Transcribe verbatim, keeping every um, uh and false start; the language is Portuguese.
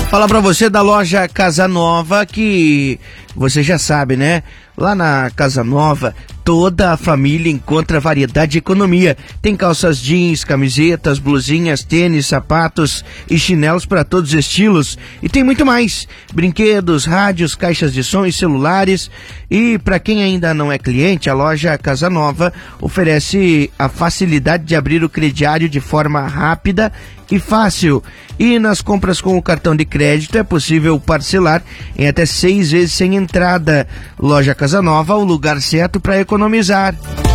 Falar pra você da loja Casa Nova, que você já sabe, né? Lá na Casa Nova, toda a família encontra variedade de economia. Tem calças jeans, camisetas, blusinhas, tênis, sapatos e chinelos para todos os estilos. E tem muito mais. Brinquedos, rádios, caixas de som e celulares. E para quem ainda não é cliente, a loja Casa Nova oferece a facilidade de abrir o crediário de forma rápida e fácil. E nas compras com o cartão de crédito é possível parcelar em até seis vezes sem entrada. Loja Casa Nova, o lugar certo para economizar.